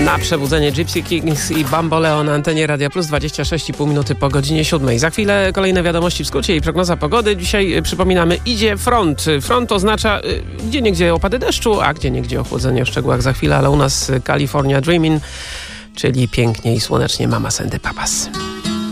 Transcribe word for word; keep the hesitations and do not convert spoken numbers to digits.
Na przebudzenie Gypsy Kings i Bamboleo na antenie Radia Plus, dwadzieścia sześć i pół minuty po godzinie siódmej. Za chwilę kolejne wiadomości w skrócie i prognoza pogody. Dzisiaj przypominamy, idzie front. Front oznacza gdzieniegdzie opady deszczu, a gdzieniegdzie ochłodzenie, w szczegółach za chwilę, ale u nas California Dreamin', czyli pięknie i słonecznie Mamas and the Papas.